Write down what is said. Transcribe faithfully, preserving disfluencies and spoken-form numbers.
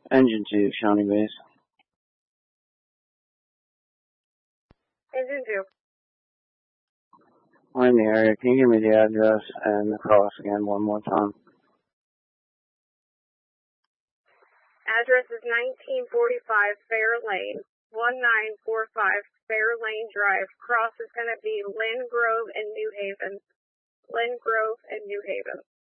Engine two, Shawnee Base. Engine two. I'm in the area. Can you give me the address and the cross again one more time? Address is nineteen forty-five Fair Lane, nineteen forty-five Fair Lane Drive. Cross is going to be Lynn Grove and New Haven. Lynn Grove and New Haven.